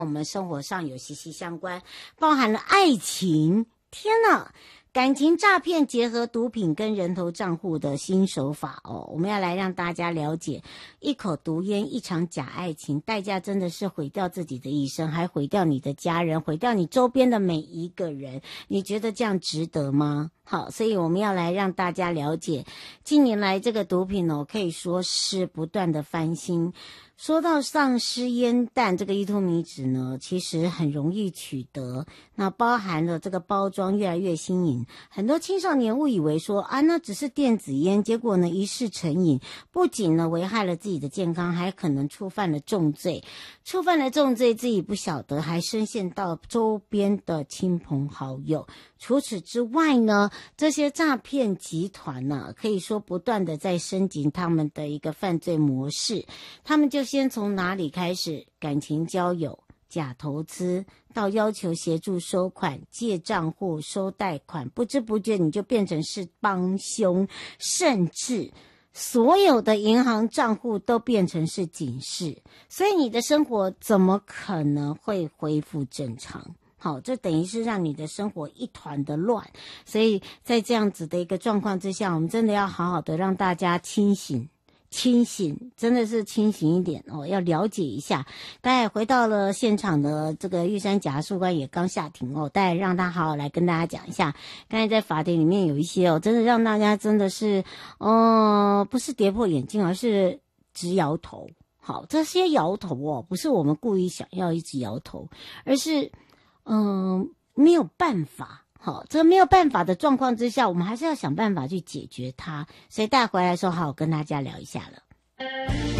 我们生活上有息息相关，包含了爱情。天哪！感情诈骗结合毒品跟人头账户的新手法哦，我们要来让大家了解，一口毒烟，一场假爱情，代价真的是毁掉自己的一生，还毁掉你的家人，毁掉你周边的每一个人。你觉得这样值得吗？好，所以我们要来让大家了解，近年来这个毒品哦，可以说是不断的翻新。说到丧尸烟弹，这个依托米酯呢，其实很容易取得，那包含了这个包装越来越新颖，很多青少年误以为说啊，那只是电子烟，结果呢一试成瘾，不仅呢危害了自己的健康，还可能触犯了重罪，自己不晓得，还深陷到周边的亲朋好友。除此之外呢，这些诈骗集团呢，可以说不断的在升级他们的一个犯罪模式。他们就先从哪里开始？感情交友、假投资，到要求协助收款、借账户、收贷款，不知不觉你就变成是帮凶，甚至所有的银行账户都变成是警示，所以你的生活怎么可能会恢复正常？好，这等于是让你的生活一团的乱，所以在这样子的一个状况之下，我们真的要好好的让大家清醒，真的是清醒一点哦，要了解一下。大家回到了现场的这个玉山检察官也刚下庭哦，大家让他好好来跟大家讲一下。刚才在法庭里面有一些哦，真的让大家真的是，不是跌破眼镜，而是直摇头。好，这些摇头哦，不是我们故意想要一直摇头，而是没有办法。好，这没有办法的状况之下，我们还是要想办法去解决它。所以带回来的时候，好好跟大家聊一下了。